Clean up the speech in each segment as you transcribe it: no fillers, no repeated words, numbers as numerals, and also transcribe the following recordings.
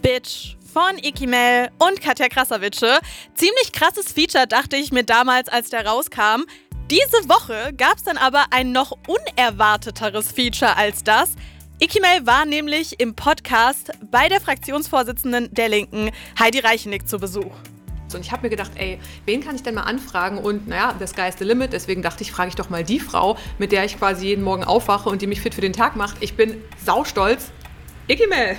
Bitch von Ikimel und Katja Krasavice. Ziemlich krasses Feature, dachte ich mir damals, als der rauskam. Diese Woche gab es dann aber ein noch unerwarteteres Feature als das. Ikimel war nämlich im Podcast bei der Fraktionsvorsitzenden der Linken, Heidi Reichenick, zu Besuch. Und ich habe mir gedacht, wen kann ich denn mal anfragen? Und the sky is the limit. Deswegen dachte ich, frage ich doch mal die Frau, mit der ich quasi jeden Morgen aufwache und die mich fit für den Tag macht. Ich bin saustolz. Ikimel.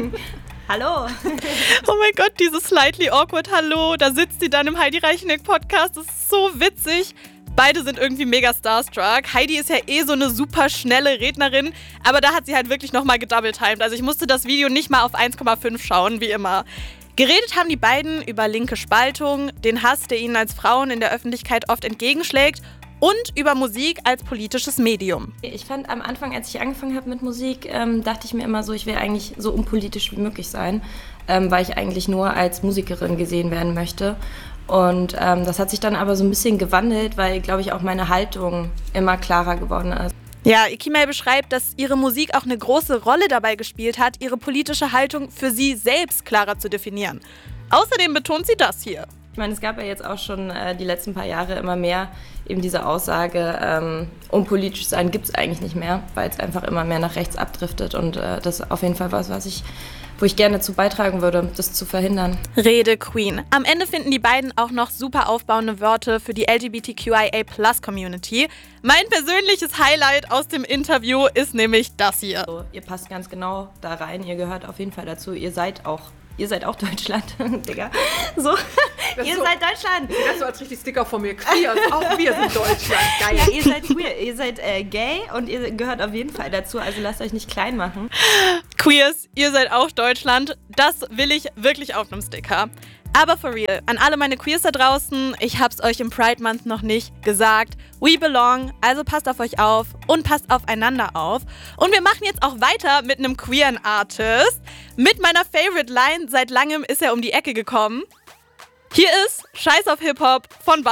Hallo. Oh mein Gott, dieses slightly awkward Hallo. Da sitzt sie dann im Heidi Reichenick Podcast. Das ist so witzig. Beide sind irgendwie mega starstruck. Heidi ist ja so eine super schnelle Rednerin, aber da hat sie halt wirklich nochmal gedouble-timed. Also ich musste das Video nicht mal auf 1,5 schauen, wie immer. Geredet haben die beiden über linke Spaltung, den Hass, der ihnen als Frauen in der Öffentlichkeit oft entgegenschlägt, und über Musik als politisches Medium. Ich fand am Anfang, als ich angefangen habe mit Musik, dachte ich mir immer so, ich will eigentlich so unpolitisch wie möglich sein, weil ich eigentlich nur als Musikerin gesehen werden möchte. Und das hat sich dann aber so ein bisschen gewandelt, weil, glaube ich, auch meine Haltung immer klarer geworden ist. Ja, Ikimel beschreibt, dass ihre Musik auch eine große Rolle dabei gespielt hat, ihre politische Haltung für sie selbst klarer zu definieren. Außerdem betont sie das hier. Ich meine, es gab ja jetzt auch schon die letzten paar Jahre immer mehr eben diese Aussage, unpolitisch sein gibt es eigentlich nicht mehr, weil es einfach immer mehr nach rechts abdriftet. Und das ist auf jeden Fall was, wo ich gerne dazu beitragen würde, das zu verhindern. Rede Queen. Am Ende finden die beiden auch noch super aufbauende Worte für die LGBTQIA+-Community. Mein persönliches Highlight aus dem Interview ist nämlich das hier. Also, ihr passt ganz genau da rein, ihr gehört auf jeden Fall dazu, ihr seid auch Deutschland, Digga. So, ihr seid Deutschland. Das ist so als richtig Sticker von mir. Queer, auch wir sind Deutschland. Geil. Ja, ihr seid queer, ihr seid gay und ihr gehört auf jeden Fall dazu, also lasst euch nicht klein machen. Queers, ihr seid auch Deutschland. Das will ich wirklich auf einem Sticker. Aber for real, an alle meine Queers da draußen, ich hab's euch im Pride Month noch nicht gesagt. We belong, also passt auf euch auf und passt aufeinander auf. Und wir machen jetzt auch weiter mit einem queeren Artist. Mit meiner Favorite Line, seit langem ist er um die Ecke gekommen. Hier ist Scheiß auf Hip-Hop von